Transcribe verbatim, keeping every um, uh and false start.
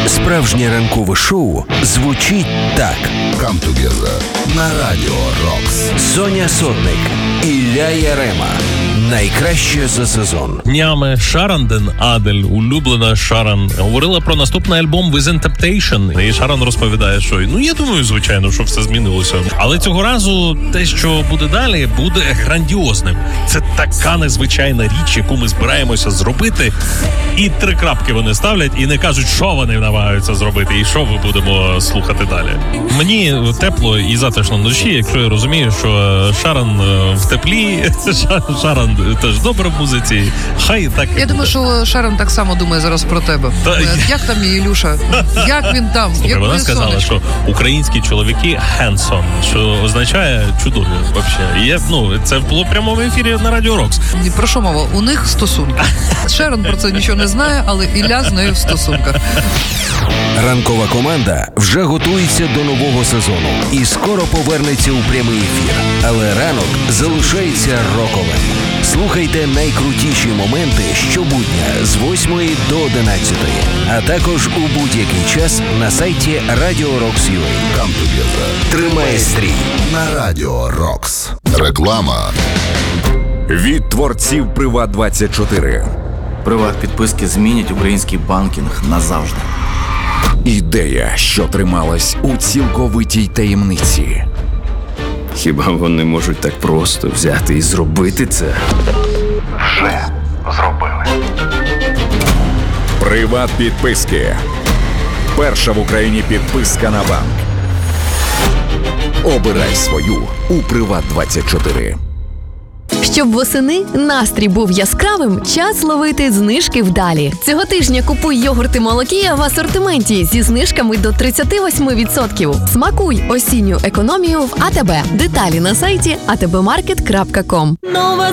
Справжнє ранкове шоу звучить так. Come Together на Радіо Рокс. Соня Сотник, Ілля Ярема. Найкраще за сезон. Днями Шаран Ден Адель, улюблена Шаран, говорила про наступний альбом Within Temptation. І Шаран розповідає, що ну я думаю, звичайно, що все змінилося. Але цього разу те, що буде далі, буде грандіозним. Це така незвичайна річ, яку ми збираємося зробити. І три крапки вони ставлять і не кажуть, що вони намагаються зробити і що ми будемо слухати далі. Мені тепло і затишно на душі, якщо я розумію, що Шаран в теплі, Шаран теж добре в музиці. Хай так. Я думаю, що Шаран так само думає зараз про тебе. Та... Як там мій Ілюша? Як він там? Слухай, як вона сказала, сонечко? що українські чоловіки handsome, що означає чудові. Вообще. Є, ну, це було в прямому ефірі на Радіо Рокс. Ні, про що мова? У них стосунки. Шаран про це нічого не знає, але Ілля з нею в стосунках. Ранкова команда вже готується до нового сезону і скоро повернеться у прямий ефір. Але ранок залишається роковим. Слухайте найкрутіші моменти щобудня з восьмої до одинадцятої, а також у будь-який час на сайті Radio Rocks ю ей. Come Together. Тримай стрій На Радіо Рокс. Реклама. Від творців Приват двадцять чотири. Приват-підписки змінять український банкінг назавжди. Ідея, що трималась у цілковитій таємниці. Хіба вони можуть так просто взяти і зробити це? Вже зробили. Приват-підписки. Перша в Україні підписка на банк. Обирай свою у Приват двадцять чотири. Щоб восени настрій був яскравим, час ловити знижки вдалі. Цього тижня купуй йогурти Молокія в асортименті зі знижками до тридцять вісім відсотків. Смакуй осінню економію в АТБ. Деталі на сайті а те бе маркет крапка ком. Нова